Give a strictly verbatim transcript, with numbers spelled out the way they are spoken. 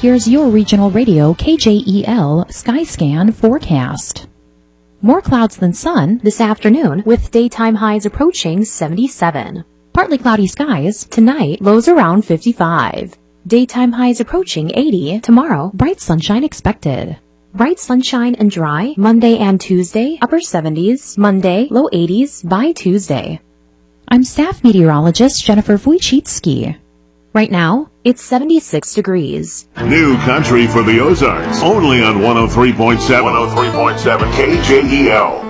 Here's your regional radio K J E L Skyscan forecast. More clouds than sun this afternoon with daytime highs approaching seventy-seven. Partly cloudy skies tonight, lows around fifty-five. Daytime highs approaching eighty. Tomorrow, bright sunshine expected. Bright sunshine and dry Monday and Tuesday, upper seventies. Monday, low eighties by Tuesday. I'm staff meteorologist Jennifer Wojcicki. Right now, it's seventy-six degrees. New country for the Ozarks, only on one oh three point seven. one oh three point seven K J E L.